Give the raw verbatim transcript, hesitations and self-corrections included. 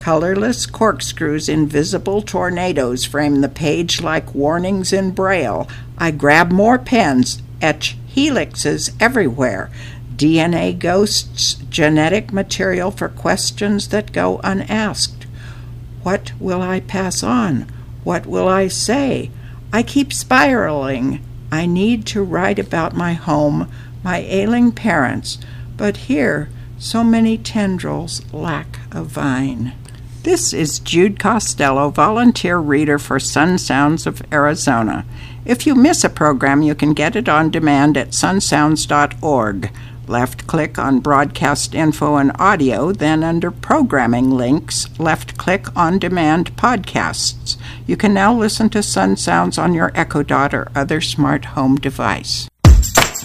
Colorless corkscrews, invisible tornadoes frame the page like warnings in braille. I grab more pens, etch helixes everywhere. D N A ghosts, genetic material for questions that go unasked. What will I pass on? What will I say? I keep spiraling. I need to write about my home, my ailing parents, but here so many tendrils lack a vine. This is Jude Costello, volunteer reader for Sun Sounds of Arizona. If you miss a program, you can get it on demand at sun sounds dot org. Left-click on Broadcast Info and Audio, then under Programming Links, left-click On Demand Podcasts. You can now listen to Sun Sounds on your Echo Dot or other smart home device.